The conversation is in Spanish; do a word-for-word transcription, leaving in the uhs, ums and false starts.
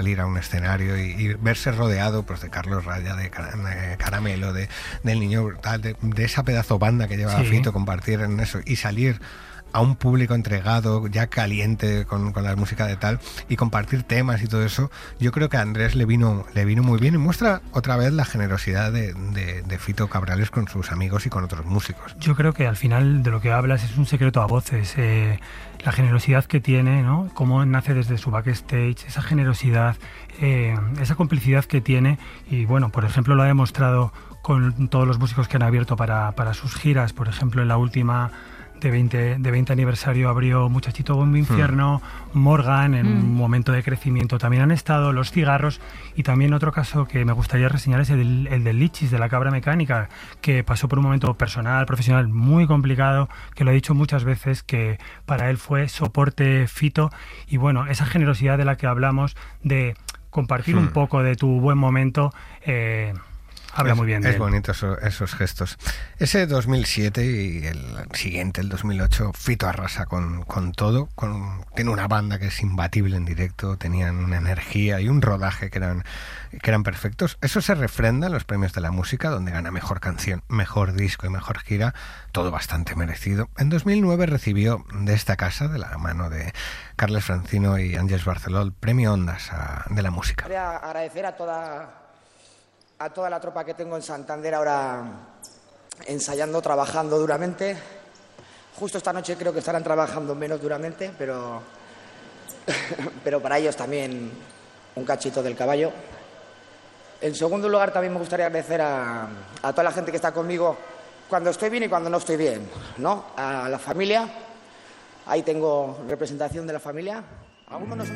salir a un escenario y, y verse rodeado pues de Carlos Raya, de, de Caramelo, de, del Niño Brutal, de, de esa pedazo banda que llevaba Sí. Fito, compartir en eso y salir a un público entregado, ya caliente con, con la música de tal, y compartir temas y todo eso, yo creo que a Andrés le vino, le vino muy bien y muestra otra vez la generosidad de, de, de Fito Cabrales con sus amigos y con otros músicos. Yo creo que al final de lo que hablas es un secreto a voces, eh, la generosidad que tiene, ¿no? Cómo nace desde su backstage, esa generosidad, eh, esa complicidad que tiene, y bueno, por ejemplo lo ha demostrado con todos los músicos que han abierto para, para sus giras. Por ejemplo, en la última de veinte, de veinte aniversario abrió Muchachito Bombo Infierno, mm. Morgan, en mm. un momento de crecimiento también han estado, Los Cigarros, y también otro caso que me gustaría reseñar es el, el del Lichis, de la Cabra Mecánica, que pasó por un momento personal, profesional muy complicado, que lo he dicho muchas veces, que para él fue soporte Fito, y bueno, esa generosidad de la que hablamos, de compartir mm. un poco de tu buen momento, eh, habla es, muy bien de es él. bonito eso, esos gestos. Ese dos mil siete y el siguiente, el dos mil ocho, Fito arrasa con, con todo. Con, tiene una banda que es imbatible en directo, tenían una energía y un rodaje que eran, que eran perfectos. Eso se refrenda en los premios de la música, donde gana mejor canción, mejor disco y mejor gira, todo bastante merecido. En dos mil nueve recibió de esta casa, de la mano de Carles Francino y Ángeles Barceló, el premio Ondas a, de la música. Quería agradecer a toda... a toda la tropa que tengo en Santander ahora ensayando, trabajando duramente. Justo esta noche creo que estarán trabajando menos duramente, pero, pero para ellos también un cachito del caballo. En segundo lugar, también me gustaría agradecer a, a toda la gente que está conmigo cuando estoy bien y cuando no estoy bien, ¿no? A la familia, ahí tengo representación de la familia. Algunos no son